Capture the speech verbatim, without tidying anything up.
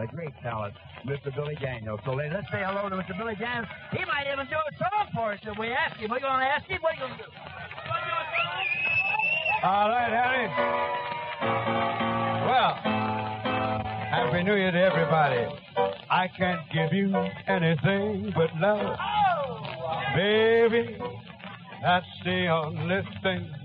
great talent, Mister Billy Daniels. So let's say hello to Mister Billy Daniels. He might even do a song for us if we ask him. We're going to ask him. What are you going to do? All right, Harry. Well, Happy New Year to everybody. I can't give you anything but love. Baby, that's the only thing